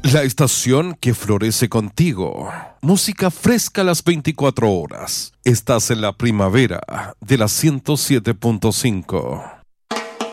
La estación que florece contigo. Música fresca a las 24 horas. Estás en la primavera de la 107.5.